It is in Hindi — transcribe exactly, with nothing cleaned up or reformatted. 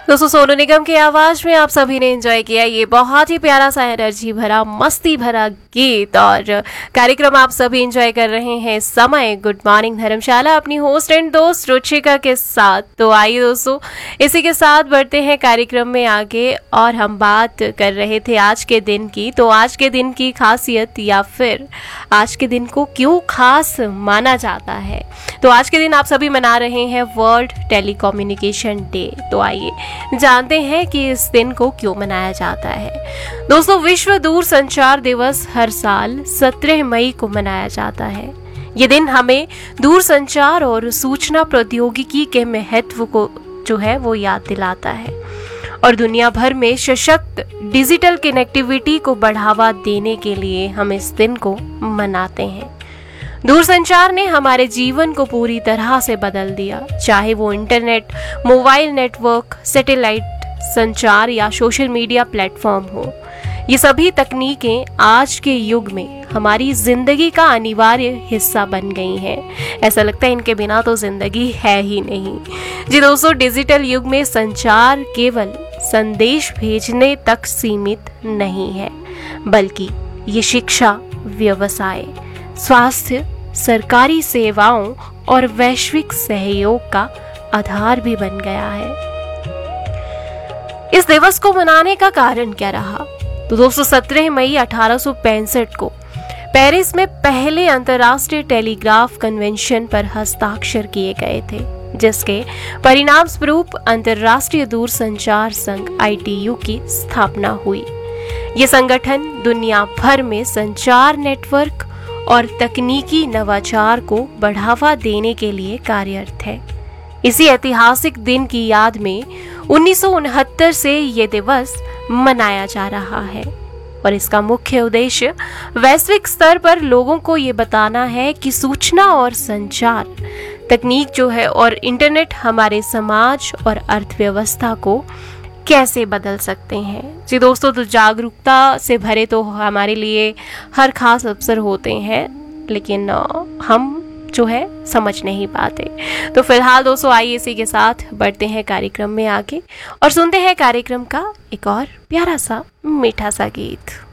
दोस्तों, सोनू निगम की आवाज में आप सभी ने एंजॉय किया ये बहुत ही प्यारा सा एनर्जी भरा मस्ती भरा गीत। और कार्यक्रम आप सभी एंजॉय कर रहे हैं समय गुड मॉर्निंग धर्मशाला अपनी होस्ट एंड दोस्त रुचिका के साथ। तो आइए दोस्तों, इसी के साथ बढ़ते हैं कार्यक्रम में आगे। और हम बात कर रहे थे आज के दिन की। तो आज के दिन की खासियत या फिर आज के दिन को क्यों खास माना जाता है। तो आज के दिन आप सभी मना रहे हैं वर्ल्ड टेलीकम्युनिकेशन डे। तो आइए जानते हैं कि इस दिन को क्यों मनाया जाता है। दोस्तों, विश्व दूर संचार दिवस हर साल सत्रह मई को मनाया जाता है। ये दिन हमें दूर संचार और सूचना प्रौद्योगिकी के महत्व को जो है वो याद दिलाता है और दुनिया भर में सशक्त डिजिटल कनेक्टिविटी को बढ़ावा देने के लिए हम इस दिन को मनाते हैं। दूरसंचार ने हमारे जीवन को पूरी तरह से बदल दिया, चाहे वो इंटरनेट, मोबाइल नेटवर्क, सैटेलाइट संचार या सोशल मीडिया प्लेटफॉर्म हो। ये सभी तकनीकें आज के युग में हमारी जिंदगी का अनिवार्य हिस्सा बन गई हैं। ऐसा लगता है इनके बिना तो जिंदगी है ही नहीं। जी दोस्तों, डिजिटल युग में संचार केवल संदेश भेजने तक सीमित नहीं है, बल्कि ये शिक्षा, व्यवसाय, स्वास्थ्य, सरकारी सेवाओं और वैश्विक सहयोग का आधार भी बन गया है। इस दिवस को मनाने का कारण क्या रहा? तो दोस्तों, सत्रह मई अठारह सौ पैंसठ को पेरिस में पहले अंतर्राष्ट्रीय टेलीग्राफ कन्वेंशन पर हस्ताक्षर किए गए थे, जिसके परिणाम स्वरूप अंतर्राष्ट्रीय दूरसंचार संघ आई टी यू की स्थापना हुई। ये संगठन दुनिया भर में संचार नेटवर्क और तकनीकी नवाचार को बढ़ावा देने के लिए कार्यरत है। इसी ऐतिहासिक दिन की याद में उन्नीस सौ उनहत्तर से ये दिवस मनाया जा रहा है और इसका मुख्य उद्देश्य वैश्विक स्तर पर लोगों को ये बताना है कि सूचना और संचार तकनीक जो है और इंटरनेट हमारे समाज और अर्थव्यवस्था को कैसे बदल सकते हैं। जी दोस्तों, तो जागरूकता से भरे तो हमारे लिए हर खास अवसर होते हैं, लेकिन हम जो है समझ नहीं पाते। तो फिलहाल दोस्तों, आइए इसी के साथ बढ़ते हैं कार्यक्रम में आगे और सुनते हैं कार्यक्रम का एक और प्यारा सा मीठा सा गीत।